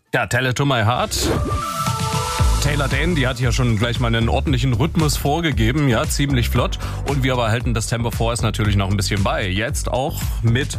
Ja, Tell It To My Heart. Taylor Dayne, die hat ja schon gleich mal einen ordentlichen Rhythmus vorgegeben, ja, ziemlich flott. Und wir aber halten das Tempo vor, ist natürlich noch ein bisschen bei. Jetzt auch mit